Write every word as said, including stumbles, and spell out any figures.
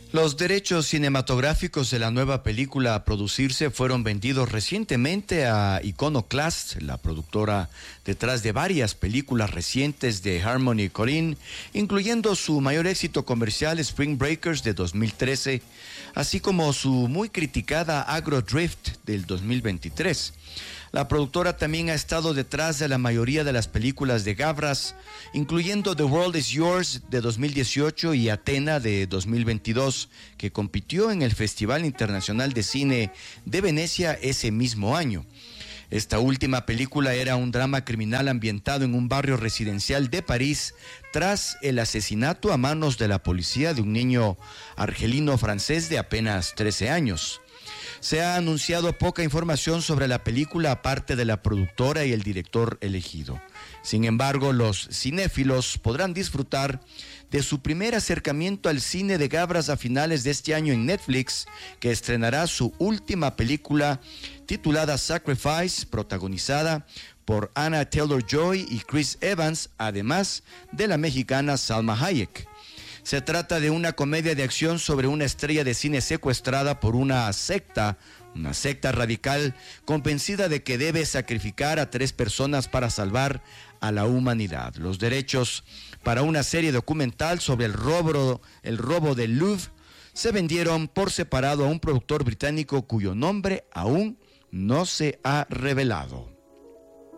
Los derechos cinematográficos de la nueva película a producirse fueron vendidos recientemente a Iconoclast, la productora detrás de varias películas recientes de Harmony Korine, incluyendo su mayor éxito comercial Spring Breakers de dos mil trece, así como su muy criticada Agro Drift del dos mil veintitrés. La productora también ha estado detrás de la mayoría de las películas de Gavras, incluyendo The World Is Yours de dos mil dieciocho y Athena de dos mil veintidós, que compitió en el Festival Internacional de Cine de Venecia ese mismo año. Esta última película era un drama criminal ambientado en un barrio residencial de París tras el asesinato a manos de la policía de un niño argelino-francés de apenas trece años. Se ha anunciado poca información sobre la película aparte de la productora y el director elegido. Sin embargo, los cinéfilos podrán disfrutar de su primer acercamiento al cine de Gavras a finales de este año en Netflix, que estrenará su última película titulada Sacrifice, protagonizada por Anna Taylor-Joy y Chris Evans, además de la mexicana Salma Hayek. Se trata de una comedia de acción sobre una estrella de cine secuestrada por una secta, una secta radical convencida de que debe sacrificar a tres personas para salvar a la humanidad. Los derechos para una serie documental sobre el robo, el robo del Louvre se vendieron por separado a un productor británico cuyo nombre aún no se ha revelado.